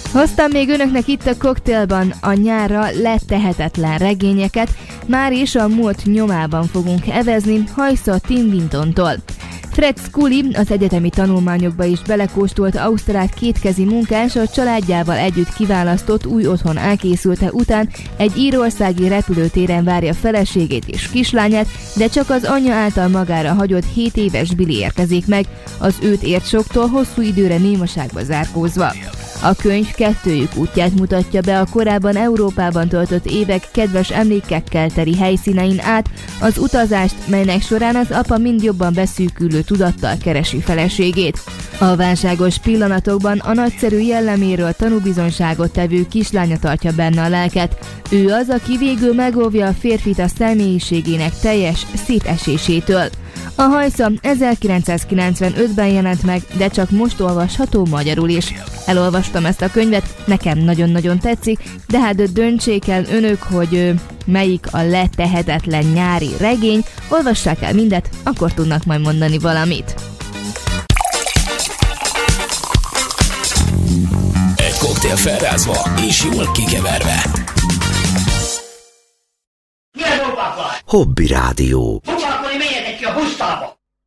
Hoztam még önöknek itt a Cocktailban a nyárra letehetetlen regényeket, már is a múlt nyomában fogunk evezni Hajsza Tinvintontól. Fred Scully, az egyetemi tanulmányokba is belekóstolt ausztrál kétkezi munkás, a családjával együtt kiválasztott új otthon elkészülte után egy írországi repülőtéren várja feleségét és kislányát, de csak az anyja által magára hagyott 7 éves Billy érkezik meg, az őt ért soktól hosszú időre némaságba zárkózva. A könyv kettőjük útját mutatja be a korábban Európában töltött évek kedves emlékekkel teli helyszínein át, az utazást, melynek során az apa mind jobban beszűkülő tudattal keresi feleségét. A válságos pillanatokban a nagyszerű jelleméről tanúbizonyságot tevő kislánya tartja benne a lelket. Ő az, aki végül megóvja a férfit a személyiségének teljes szétesésétől. A Hajsza 1995-ben jelent meg, de csak most olvasható magyarul is. Elolvastam ezt a könyvet, nekem nagyon-nagyon tetszik, de hát döntsék el önök, hogy melyik a letehetetlen nyári regény, olvassák el mindet, akkor tudnak majd mondani valamit. Egy koktél felrázva és jól kikeverve. Milyen dolgok van? Hobby Rádió. Foglalkozni menjetek ki a pusztába!